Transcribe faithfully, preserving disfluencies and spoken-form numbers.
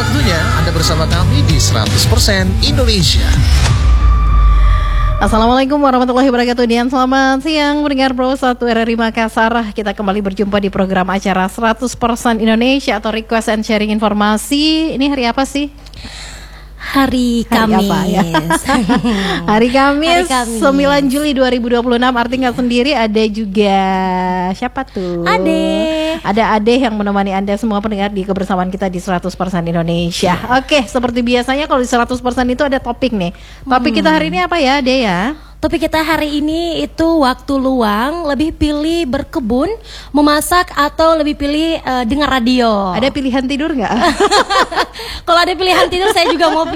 waktunya Anda bersama kami di seratus persen Indonesia. Assalamualaikum warahmatullahi wabarakatuh. Dan selamat siang mendengar Pro satu R R I Makassar. Kita kembali berjumpa di program acara seratus persen Indonesia atau Request and Sharing Informasi. Ini hari apa sih? Hari Kamis. Hari, ya? Hari Kamis, Hari Kamis sembilan Juli dua ribu dua puluh enam. Artinya sendiri ada juga siapa tuh? Ade. Ada Ade yang menemani Anda semua pendengar di kebersamaan kita di seratus persen Indonesia. Oke, seperti biasanya kalau di seratus persen itu ada topik nih. Topik hmm. kita hari ini apa ya, Ade ya? Topik kita hari ini itu waktu luang, lebih pilih berkebun, memasak, atau lebih pilih uh, dengar radio. Ada pilihan tidur nggak? Kalau ada pilihan tidur, saya juga mau